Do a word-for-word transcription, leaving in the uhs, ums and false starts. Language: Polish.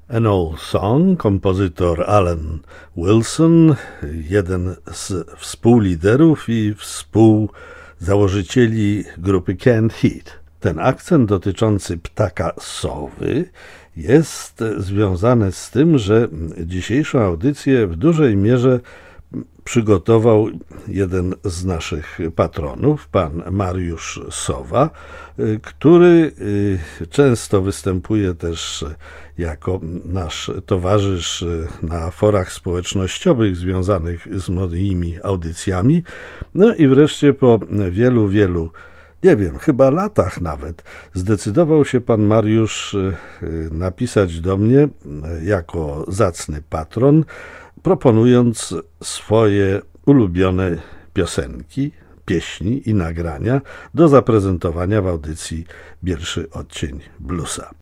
An Old Song, kompozytor Alan Wilson, jeden z współliderów i współzałożycieli grupy Canned Heat. Ten akcent dotyczący ptaka sowy jest związany z tym, że dzisiejszą audycję w dużej mierze przygotował jeden z naszych patronów, pan Mariusz Sowa, który często występuje też jako nasz towarzysz na forach społecznościowych związanych z moimi audycjami. No i wreszcie po wielu, wielu, nie wiem, chyba latach nawet, zdecydował się pan Mariusz napisać do mnie jako zacny patron, proponując swoje ulubione piosenki, pieśni i nagrania do zaprezentowania w audycji Pierwszy Odcień Bluesa.